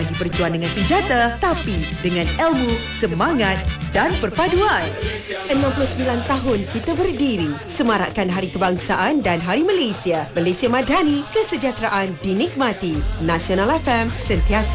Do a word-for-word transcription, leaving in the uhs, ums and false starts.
Berjuang dengan senjata, tapi dengan ilmu, semangat dan perpaduan. enam puluh sembilan tahun kita berdiri, semarakkan Hari Kebangsaan dan Hari Malaysia. Malaysia Madani, kesejahteraan dinikmati. Nasional F M, sentiasa